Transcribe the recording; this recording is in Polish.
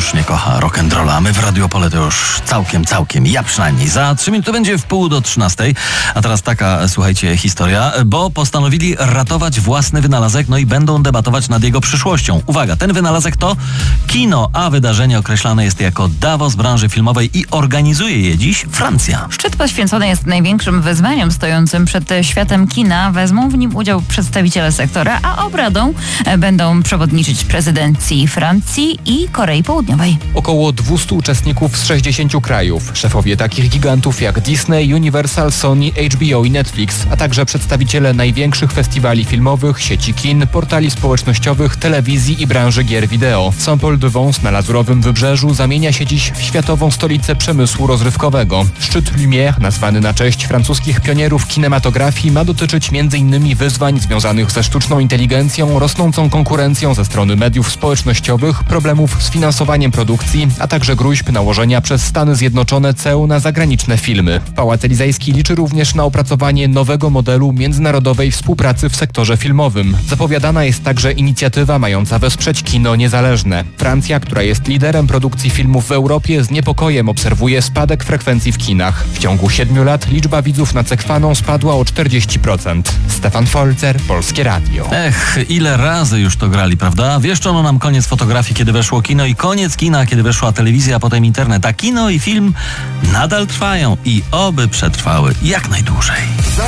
strasznie kocha rock'n'rolla, a my w Radio Opole to już całkiem, ja przynajmniej. Za 3 minuty będzie w 12:30, a teraz taka, słuchajcie, historia, bo postanowili ratować własny wynalazek, no i będą debatować nad jego przyszłością. Uwaga, ten wynalazek to kino, a wydarzenie określane jest jako Davos branży filmowej i organizuje je dziś Francja. Szczyt poświęcony jest największym wyzwaniom stojącym przed światem kina. Wezmą w nim udział przedstawiciele sektora, a obradą będą przewodniczyć prezydencji Francji i Korei Południowej. Około 200 uczestników z 60 krajów, szefowie takich gigantów jak Disney, Universal, Sony, HBO i Netflix, a także przedstawiciele największych festiwali filmowych, sieci kin, portali społecznościowych, telewizji i branży gier wideo. Saint-Paul-de-Vence na Lazurowym Wybrzeżu zamienia się dziś w światową stolicę przemysłu rozrywkowego. Szczyt Lumière, nazwany na cześć francuskich pionierów kinematografii, ma dotyczyć m.in. wyzwań związanych ze sztuczną inteligencją, rosnącą konkurencją ze strony mediów społecznościowych, problemów z finansowaniem produkcji, a także gróźb nałożenia przez Stany Zjednoczone ceł na zagraniczne filmy. Pałac Elizejski liczy również na opracowanie nowego modelu międzynarodowej współpracy w sektorze filmowym. Zapowiadana jest także inicjatywa mająca wesprzeć kino niezależne. Francja, która jest liderem produkcji filmów w Europie, z niepokojem obserwuje spadek frekwencji w kinach. W ciągu 7 lat liczba widzów na Cekwaną spadła o 40%. Stefan Folzer, Polskie Radio. Ile razy już to grali, prawda? Wieszczono nam koniec fotografii, kiedy weszło kino, i koniec kina, kiedy weszła telewizja, a potem internet. A kino i film nadal trwają i oby przetrwały jak najdłużej.